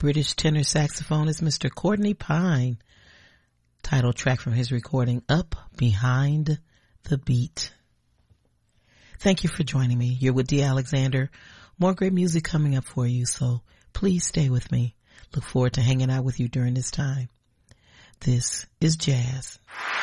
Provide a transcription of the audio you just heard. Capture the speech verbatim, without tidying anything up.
British tenor saxophonist Mister Courtney Pine. Title track from his recording, Up Behind the Beat. Thank you for joining me. You're with Dee Alexander. More great music coming up for you, so please stay with me. Look forward to hanging out with you during this time. This is Jazz.